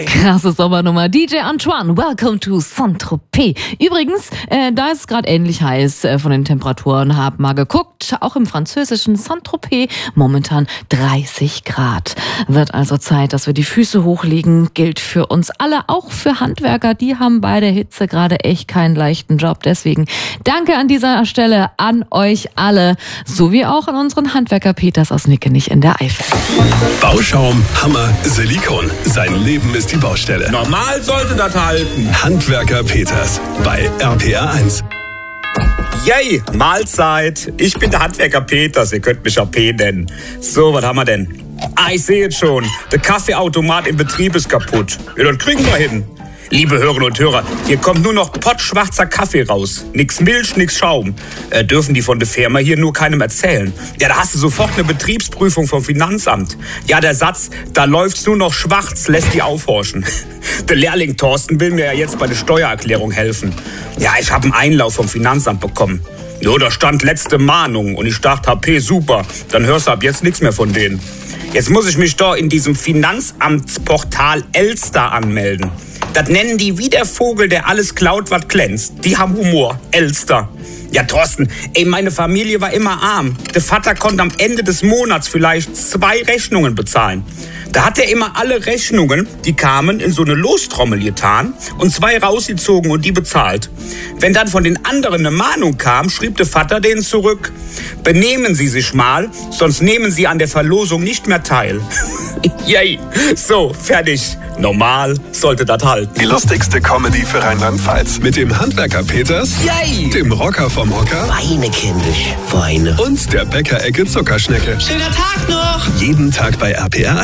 Krasse Sommernummer. DJ Antoine, welcome to Saint-Tropez. Übrigens, da ist es gerade ähnlich heiß von den Temperaturen. Hab mal geguckt, auch im französischen Saint-Tropez momentan 30 Grad. Wird also Zeit, dass wir die Füße hochlegen. Gilt für uns alle, auch für Handwerker. Die haben bei der Hitze gerade echt keinen leichten Job. Deswegen danke an dieser Stelle an euch alle, sowie auch an unseren Handwerker Peters aus Nickenich in der Eifel. Bauschaum, Hammer, Silikon. Sein Leben ist die Baustelle. Normal sollte das halten. Handwerker Peters bei RPR1. Yay, Mahlzeit. Ich bin der Handwerker Peters. Ihr könnt mich auch P nennen. So, was haben wir denn? Ich sehe jetzt schon. Der Kaffeeautomat im Betrieb ist kaputt. Ja, das kriegen wir hin. Liebe Hörerinnen und Hörer, hier kommt nur noch pottschwarzer Kaffee raus. Nix Milch, nix Schaum. Dürfen die von der Firma hier nur keinem erzählen. Ja, da hast du sofort eine Betriebsprüfung vom Finanzamt. Ja, der Satz, da läuft's nur noch schwarz, lässt die aufhorchen. Der Lehrling Thorsten will mir ja jetzt bei der Steuererklärung helfen. Ja, ich habe einen Einlauf vom Finanzamt bekommen. Jo, da stand letzte Mahnung und ich dachte, HP, super, dann hörst du ab jetzt nichts mehr von denen. Jetzt muss ich mich doch in diesem Finanzamtsportal Elster anmelden. Das nennen die wie der Vogel, der alles klaut, was glänzt. Die haben Humor. Elster. Ja, Thorsten, meine Familie war immer arm. Der Vater konnte am Ende des Monats vielleicht 2 Rechnungen bezahlen. Da hat er immer alle Rechnungen, die kamen, in so eine Lostrommel getan und 2 rausgezogen und die bezahlt. Wenn dann von den anderen eine Mahnung kam, schrieb der Vater denen zurück: Benehmen Sie sich mal, sonst nehmen Sie an der Verlosung nicht mehr teil. Yay, so, fertig. Normal sollte das halten. Die lustigste Comedy für Rheinland-Pfalz. Mit dem Handwerker Peters, Yay, dem Rocker vom Hocker Weine, kindisch, Weine. und der Bäckerecke Zuckerschnecke. Schöner Tag noch! Jeden Tag bei RPR1.